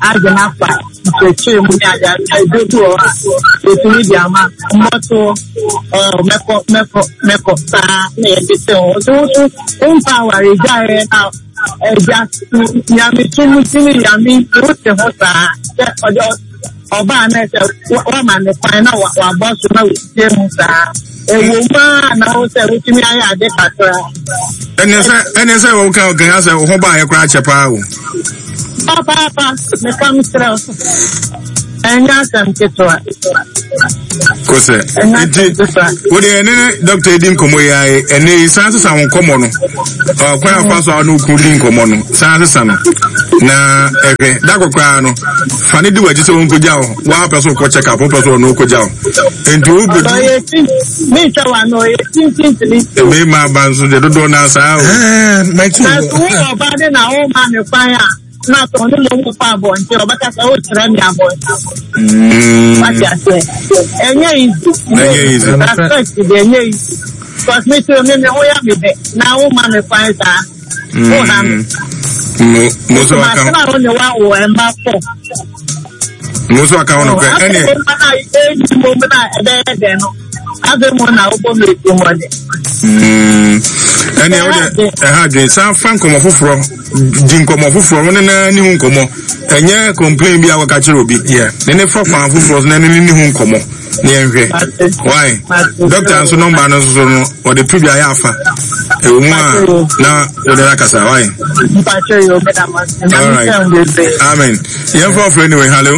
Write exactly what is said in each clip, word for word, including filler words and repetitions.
agena fa cheche mu ya ya edodo o etuni di ama moto eh meko meko meko sa na edite o so so empower ejare na eja ya mi tunu tini ya mi o se ho sa ojo oba na se wa ma ne kwa na wa boss na we se mu sa ewo ma na o se wutimi aya ade katra ene se ene se wo ka o kan se ho ba ye kra chepa o papa papa me kam stra enya sam ketwa kose iti wo de ene doctor Edim komo ya ene sanse sa won komo no o kwa afa so no ku din komo no sanse sa no na ehwe dakokwa no fane di waji se won ko jawo wa person ko check up person no ko jawo enti wo bedu me tawa no e tin tin tin me ma banzo de dodo na sa o eh my two na so oba de na o ma me fa ya na to ni lo mo pa bo nti oba ka sa o tira mi abo mm what you say enye easy enye easy respect de enye easy cause me to me me ho ya me be na o ma me fa sa o na mo mo so aka na o ni wa o e ma po mo so aka ono ko ene mo na e de de no ade mo na o bo me ko mo de mm ene o de e ha de san fan komo foforo din komo foforo ne na ni hu komo enye complain bi awaka kire obi yeah ne ne fa fan foforo na ne ni hu komo ne enhwe why doctor so number no so no o de tubi aya afa e wo mu a na o de akasa why all right amen yeah for friend anyway hello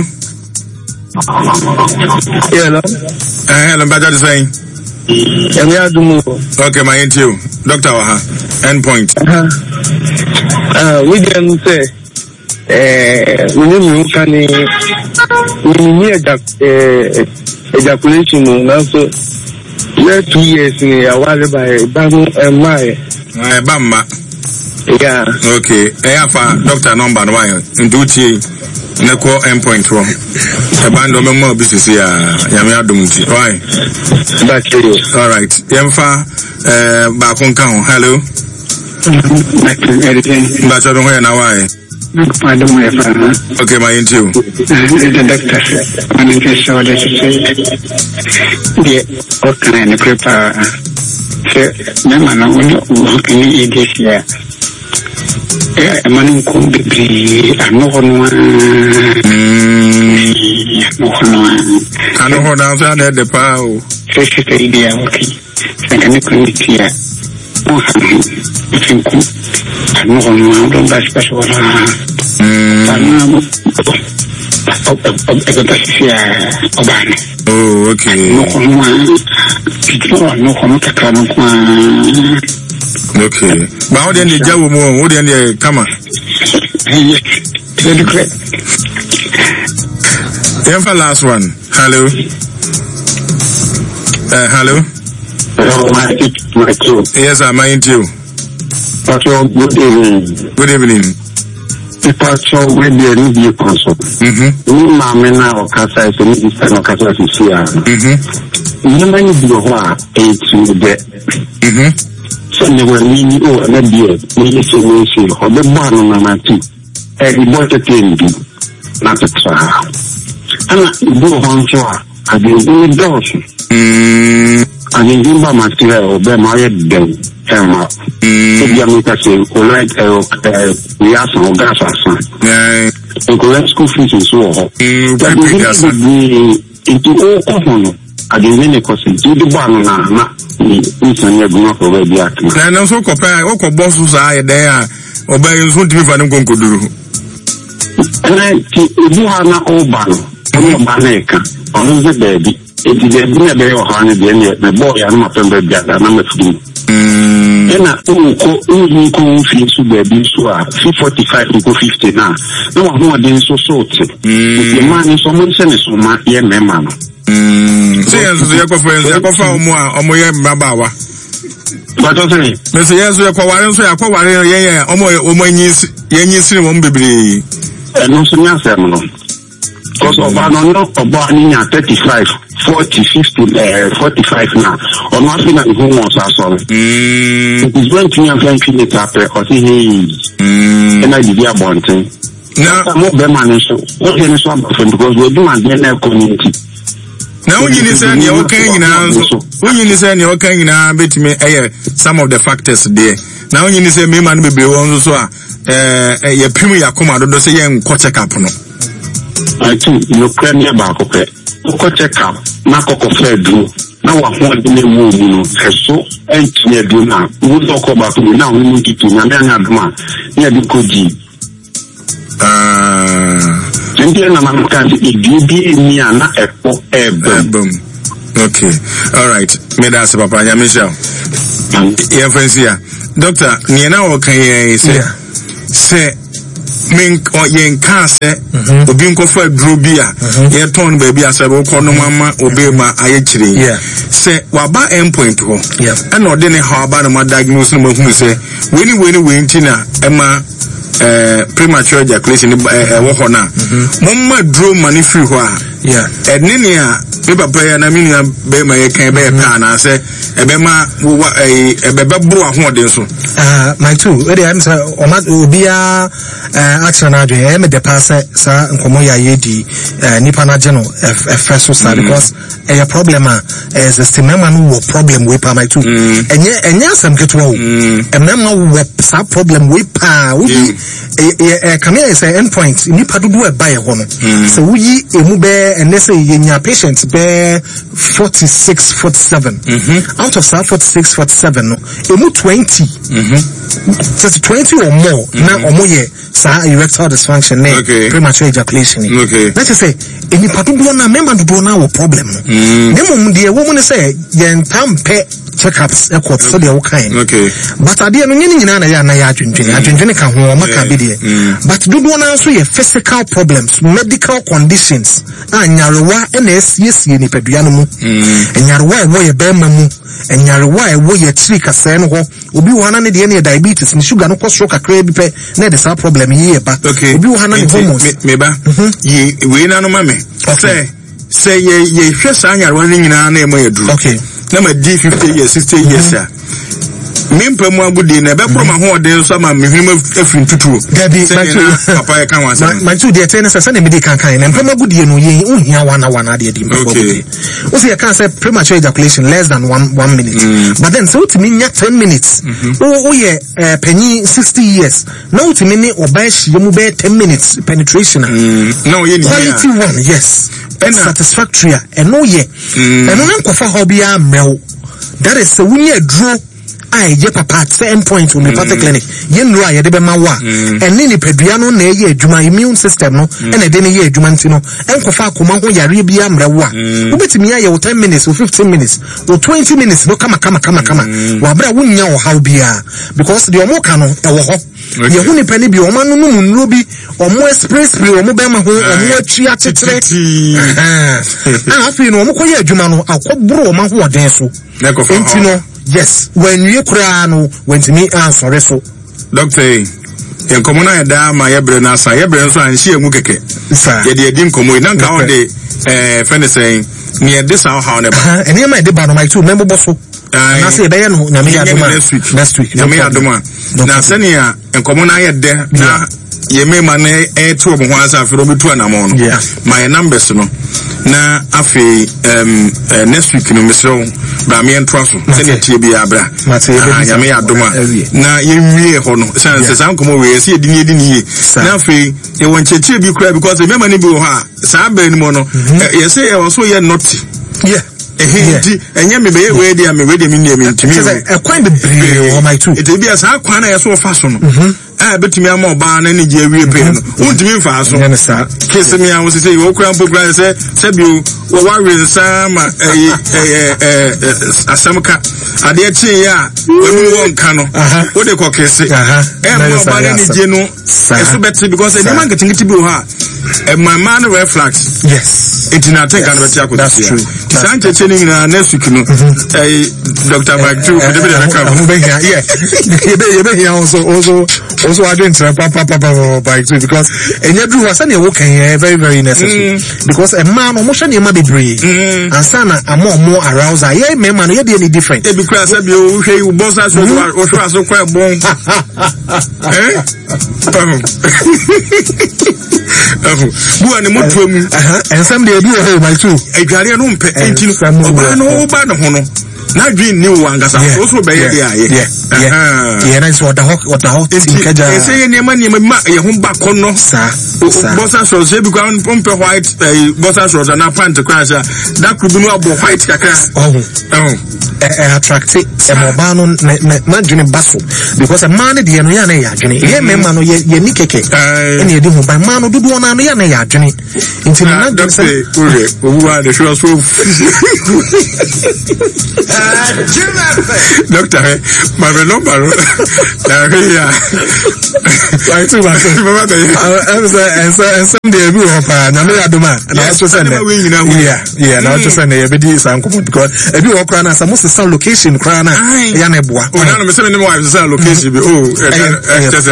hello eh hello bad that saying Yami adumo. Okay, my interview. Doctor Waha. Endpoint. Uh, uh, we didn't say, eh, we didn't can we need ejaculation now, so we're two years in a while by Bamu and my. My Bama. Yeah. Okay. I have a doctor number one. In duty. Neko endpoint one. A band of more business here. Yami adumuti. Why? That's you. All right. Yemfa. Uh, back on count. Hello. But I don't know why. I don't know. Okay, my interview. The doctor, I'm interested to say, yeah, what can I prepare? So, no man, I will can eat this year. Eh, man, come be I know one. No one. I know how down there the power. First, the idea, okay. Second, committee. Oh, I think I know one. Don't buy special. Oh, okay. Okay. But how then the job more? What then the camera? Then for last one. Hello. Uh, hello. Yes, I'm into you. Good evening. Good evening. People show where they need you consult. Mm-hmm. You mama na okasa is any this time okasa is here. Mm-hmm. You many do what eight to the. Mm-hmm. So they were really oh na dear. Me say me say or the man na na ti. Eh the boy to ten bi. Na to try. Ana do honcho a dey do dos. Mm. Ani dimba material be ma ye dem. Emma. So we are making say collect we have some gas asan. Yeah. So collect school fees is so hot. Mm. But we need into all common. I didn't really cause it. You do one na na. It's a new group of baby acting. Na no so compare o ko boss so ay there. Obey so timi fa dem konkoduru. And you have na oban. No baneka. On the baby. It is a dinner day or honey the boy and my friend baby and I'm a fool. Ena unko unko feel so baby so a forty-five unko fifty na na wa ho den so so te the man is someone say so ma ye me ma no mm say yes so ye ko friends ye ko fa omo a omo ye mbaba wa but o say me say yes so ye ko ware so ye ko ware ye ye omo omo nyi ye nyi sire mo bebre e no so nya sem no because oba no no oba ni nya thirty-five forty, fifty, uh, forty-five now. Or not in the home was sorry. It is going to be a very clear after or hey, and I did a bon thing. na mo be man so what you so because we do man na community na onye ni say ne o kan nyina nso onye ni say ne o kan nyina betime eh some of the factors there na onye ni say me man bebre won so a eh ye pim yakoma dodo say ye nko check up no I think no premier ba ko pe ko check up na ko ko fe du na wa ho de mu mu no eso entie du na wo do ko ba ko na wo mu titi na na na duma ne di ko ji ah India na man idibi ni ana epo ebom. Okay. All right. Me da se papa ya Michelle. Yeah, friends here. Doctor, ni na o kan ye say say men o yen kan say obi nko fa duro bi a ye ton ba bi asa be ko no mama obi ma aye kire. Yeah. Say wa ba endpoint ho. Yeah. And o de ne ha ba na ma diagnose no ma hu say weni weni weni tina e ma Uh, premature ejaculation uh, wo ho na momma dro mani free ho a yeah enene a me papa ya na me nua be ma ye kan be pa na se e be ma wo e be be bro ahoden so ah my two we dey answer o ma obi a action na do e me de pass sa nkomo ya ye di nipa na je no e first so because e a problem is the stimema no wo problem we pa my two enye enye asem keto wo e mema wo sa problem we pa wo bi e come here say endpoint nipa dodo e ba ye ho no so wo yi emu be ene say ye nya patient be forty-six forty-seven out of forty-six forty-seven no emu twenty just twenty or more na omo ye sa erectile dysfunction ne premature ejaculation okay let's say eni padodo na member dodo na wo problem no nemo de wo mu ne say ye ntampe checkups ekop so de wo kan okay but ade no nyini nyina na ya na ya adwendwene adwendwene ka ho maka bi de but dodo na so ye physical problems medical conditions anyarewa na esiesie ni padua no mu anyarewa e wo ye be ma mu anyarewa e wo ye tiri kase no ho obi wo na ne de ne diabetes ni sugar no koso kakra bi pe na de sa problem yi ba obi wo na ne hormones me ba ye we na no ma me say say ye ye hwesa anyarewa ni nyina na e mo ye duru okay na ma di fifty years sixty years ya mimpa mu agudi na be pro ma ho ode so ma mehwim afin tutuo gabi papa ya kan wansa ma tu de ten say na me de kan kan na mpa magudi no ye unhia wana wana de di mpa agudi o say kan say premature ejaculation less than one one minute mm. but then so utimi nya ten minutes mm-hmm. o o ye uh, penny sixty years na utimi ni oba hie mu be ten minutes penetration mm. no ye ni quality one yes and satisfactory and no ye mm. and no nkofa ho bia mrew that is so we draw I je papa at certain point on the mm. clinic yen ra ye de be ma wa and ni padua no na ye adwuma immune system no and e de ne ye adwuma ntino enkofa akoma ho yare bia mrew a ubetimi ya ye ten minutes or fifteen minutes or twenty minutes no kama kama kama kama wa bra wunya wo how bia because the omo no e wo ho ye hu ni pani bi omo no no nuro bi omo spray spray omo be ma ho omo atwi atetere ah afi no omo ko ye adwuma no akobro omo ho oden so ntino yes when you kura no when to me answer so doctor en komona ya da ma yebre na sa yebre so an hie mu keke ye de edi nkomo na nka o de eh friend saying near this how how never eni ma de ba no my two member boso na say be ye no nyame ya doma next week nyame ya doma na sene ya enkomo na ye de na ye me ma na e to obo ho asa afro bi to na mo no my numbers no na afi um uh, next week no mesro ba me entroso sene tie bi abra nyame ya doma na ye wie ho no se san komo we se edi ni edi ni na afi ye won cheche bi kura because me ma ni bi ho a sa ba ni mo no ye se ye so ye not yeah ehidi enye me be we dia me we dia me ni me ntimi e kwan be bre o my two it be as a kwan na ye so fa so no ah betimi ama oba na ni je wie pe no untimi mfa so kese mi an wo se yo kura mpo kura se se bi wo wa we sa ma eh eh eh asamka ade chi ya onu won ka no wo de ko kese eh mo oba na ni je no eso beti because any man getting it bi ho a eh my man reflex yes it na take and beti akọ that's true sanche cheni na next week no eh Doctor Bagtu de be na ka mo be here yeah ye be ye be here also also also I don't try papa papa by two because enye do was na wo kan very very necessary because a man almost na ma be bebree ansana amo mo arousal ye me man ye dey any different e be cry say be o hwe you boss as o hwe as o kwa bon eh bu ani mo tuamu aha ensam dey bi o ho my too adware no mpe enti no oba no oba no ho no na dream ni wangasa so so be ye dey aye yeah yeah na so da ho da ho tinkaja e say ni ma ni ma ye ho ba kono sa bossa shorts say because on pe white bossa shorts na pant crash that could be no abo white kakra oh oh eh attract e mo ba no na dwene baso because a man dey no ya na ya dwene ye me ma no ye ni keke e na edi ho ba man no dudu na no ya na ya dwene nti na dwene say ore owu a the shorts so doctor my number na here like to my mama dey am say and so and some dey be ho pa na me adoma na so say yeah yeah na so say na ye be di san komo because e bi ho kra na some some location kra na ya na eboa o na no me say me wife say location be oh eh just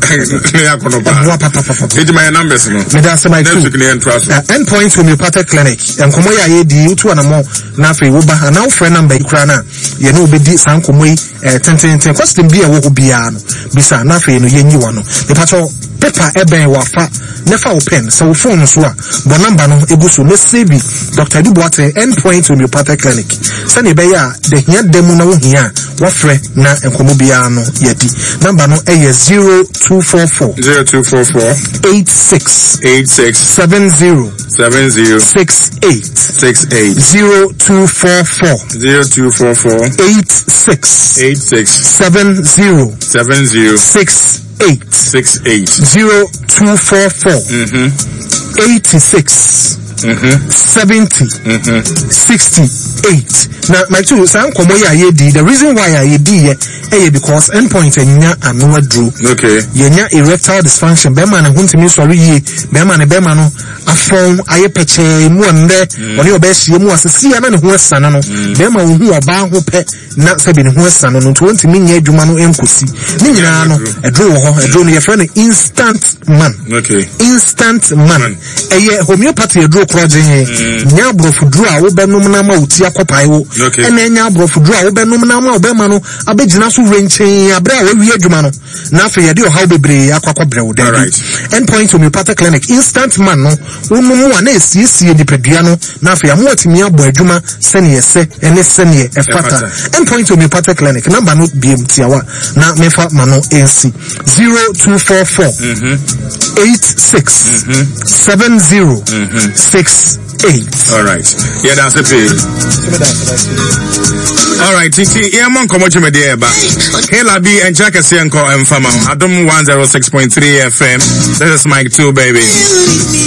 eh ya kono ba it my numbers no me da say my two end point homeopathic clinic en komo ya ye di utu na mo na fe wo ba na wo friend number kra na ye na obedi san komo yi eh ten ten ten question bi e wo ko bia no bisa na fe no ye nyi wo no me pato paper eben wa fa nefa wo pen so wo phone so a bo number no eguso me sebi Doctor Duboate endpoint homeopathic clinic sani be ya de hia demu na wo hia wo frɛ na enkomo bia no yedi number no e zero two four four zero two four four eight six eight six seven zero seven zero six eight six eight zero two four four zero two four four eight six eight six seven zero seven zero six eight six eight zero two four four mhm eighty six mhm seventy mhm sixty-eight now my two san komo ya ye di the reason why I di ye eh because endpoint enya anu adru okay yenya erectile dysfunction be man huntimi sorry ye be man be man no afon aye peche mu onde oni oba hie mu asesi ya na ne ho asana no be man hu oba ho pe na se be ne ho asana no twenty nya adwuma no enkosi ni nyina no edru wo ho edru no ye friend instant man okay instant man eye homeopathy edru project nya brofudru a wo benum na ma uti akopai wo ene nya brofudru a wo benum na ma oba ma no abegina so renchen abra a wi adwuma no na afa ye de o how bebre akwakobre wo dem endpoint homeopathic clinic instant man no wonu mu a na esiesie dipadua no na afa ya mo atimi abo adwuma sene yese ene sene e fata endpoint homeopathic clinic number no B M T awa na mefa mano N C zero two four four eight six seven zero six eight. All right. Yeah, that's the pay. All right. Titi, yeah, man, come on, you may ba. Hey, Labi and Jack Asianko and Fama. Adam one zero six point three F M. This is Mike two, baby.